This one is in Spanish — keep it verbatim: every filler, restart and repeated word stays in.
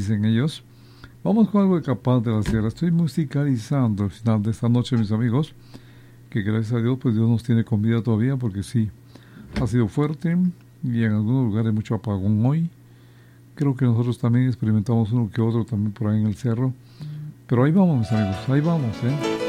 dicen ellos. Vamos con algo de Capaz de la Sierra. Estoy musicalizando el final de esta noche, mis amigos, que gracias a Dios, pues Dios nos tiene con vida todavía, porque sí, ha sido fuerte y en algunos lugares mucho apagón hoy. Creo que nosotros también experimentamos uno que otro también por ahí en el cerro. Pero ahí vamos, mis amigos, ahí vamos, ¿eh?